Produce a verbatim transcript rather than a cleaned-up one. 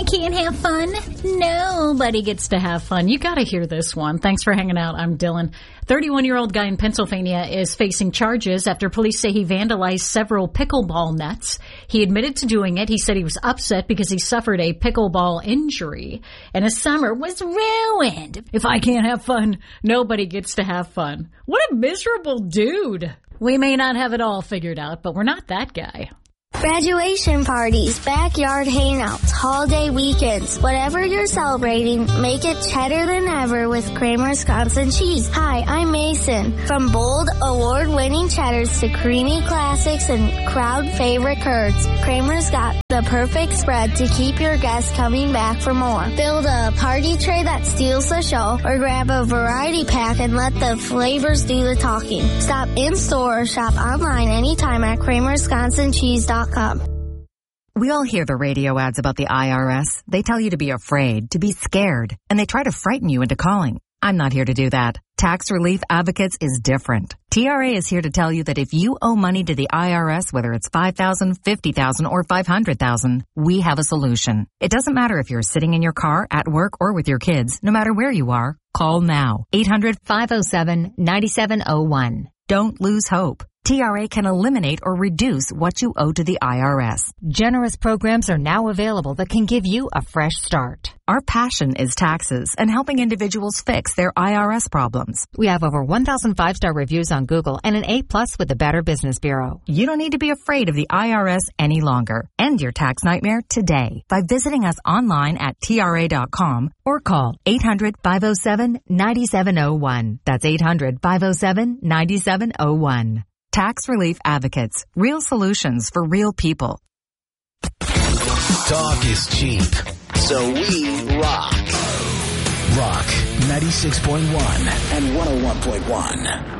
can't have fun? Nobody gets to have fun. You got to hear this one. Thanks for hanging out. I'm Dylan. thirty-one-year-old guy in Pennsylvania is facing charges after police say he vandalized several pickleball nets. He admitted to doing it. He said he was upset because he suffered a pickleball injury and his summer was ruined. If I can't have fun, nobody gets to have fun. What a miserable dude. We may not have it all figured out, but we're not that guy. Graduation parties, backyard hangouts, holiday weekends, whatever you're celebrating, make it cheddar than ever with Kramer's Wisconsin cheese. Hi, I'm Mason. From bold, award-winning cheddars to creamy classics and crowd favorite curds, Kramer's got the perfect spread to keep your guests coming back for more. Build a party tray that steals the show or grab a variety pack and let the flavors do the talking. Stop in-store or shop online anytime at Kramer's Wisconsin Cheese dot com. We all hear the radio ads about the I R S. They tell you to be afraid, to be scared, and they try to frighten you into calling. I'm not here to do that. Tax Relief Advocates is different. T R A is here to tell you that if you owe money to the I R S, whether it's five thousand dollars, fifty thousand dollars, or five hundred thousand dollars, we have a solution. It doesn't matter if you're sitting in your car, at work, or with your kids. No matter where you are, call now. eight hundred, five oh seven, nine seven oh one. Don't lose hope. T R A can eliminate or reduce what you owe to the I R S. Generous programs are now available that can give you a fresh start. Our passion is taxes and helping individuals fix their I R S problems. We have over one thousand five-star reviews on Google and an A plus with the Better Business Bureau. You don't need to be afraid of the I R S any longer. End your tax nightmare today by visiting us online at T R A dot com or call eight hundred, five oh seven, nine seven oh one. That's eight hundred, five oh seven, nine seven oh one. Tax Relief Advocates. Real solutions for real people. Talk is cheap, so we rock. Rock ninety-six point one and one oh one point one.